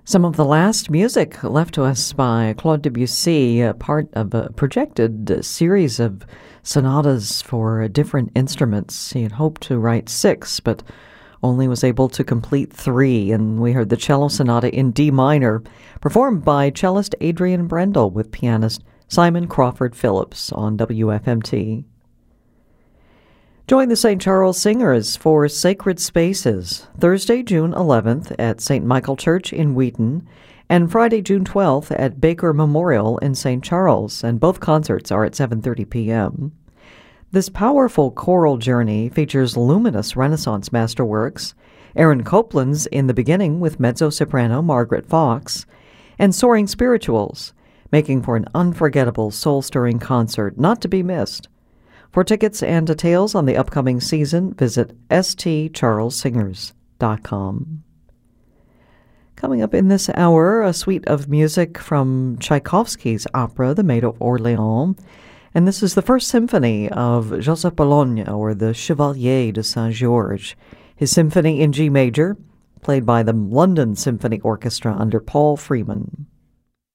Some of the last music left to us by Claude Debussy, part of a projected series of sonatas for different instruments. He had hoped to write 6, but only was able to complete 3, and we heard the cello sonata in D minor, performed by cellist Adrian Brendel with pianist Simon Crawford Phillips on WFMT. Join the St. Charles Singers for Sacred Spaces, Thursday, June 11th at St. Michael Church in Wheaton, and Friday, June 12th at Baker Memorial in St. Charles, and both concerts are at 7:30 p.m. This powerful choral journey features luminous Renaissance masterworks, Aaron Copland's In the Beginning with mezzo-soprano Margaret Fox, and Soaring Spirituals, making for an unforgettable, soul-stirring concert not to be missed. For tickets and details on the upcoming season, visit stcharlessingers.com. Coming up in this hour, a suite of music from Tchaikovsky's opera, The Maid of Orléans. And this is the first symphony of Joseph Bologne, or the Chevalier de Saint-Georges. His symphony in G major, played by the London Symphony Orchestra under Paul Freeman.